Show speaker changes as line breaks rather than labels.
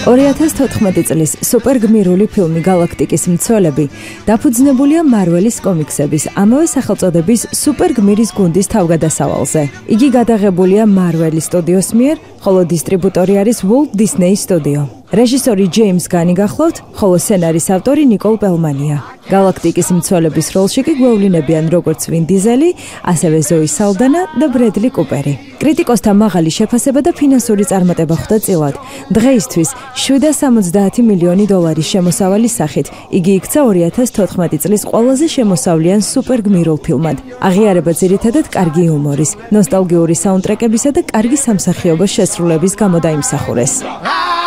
2014 წლის სუპერგმირული ფილმი გალაქტიკის მცველები დაფუძნებულია მარველის კომიქსების ამავე სახელწოდების სუპერგმირის გუნდის თავგადასავალზე. იგი გადაღებულია მარველის სტუდიოს მიერ, ხოლო დისტრიბუტორი არის Walt Disney Studio. რეჟისორი ჯეიმს განი გახლავთ, ხოლო სცენარის ავტორი ნიკოლ პელმანია. გალაქტიკის მცველების როლში კი გვევლინებიან როგორც ვინ დიზელი, ასევე ზოი სალდანა და ბრედლი კუპერი. კრიტიკოსთა მაღალი შეფასება და ფინანსური წარმატება ხვდა წილად. დღეისთვის $770 მილიონი შემოსავალის სახით იგი იქცა 2014 წლის ყველაზე შემოსავლიან სუპერგმირულ ფილმად. აღიარება ძირითადად კარგი იუმორის, ნოსტალგიური საუნდტრეკებისა და კარგი სამსახიობო შესრულების გამო დაიმსახურეს.